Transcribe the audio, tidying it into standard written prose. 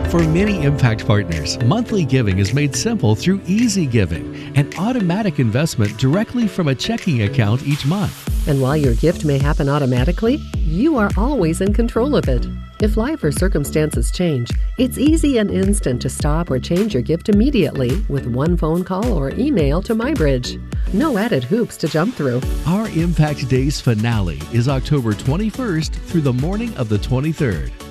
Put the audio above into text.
For many Impact partners, monthly giving is made simple through Easy Giving, an automatic investment directly from a checking account each month. And while your gift may happen automatically, you are always in control of it. If life or circumstances change, it's easy and instant to stop or change your gift immediately with one phone call or email to MyBridge. No added hoops to jump through. Our Impact Days finale is October 21st through the morning of the 23rd.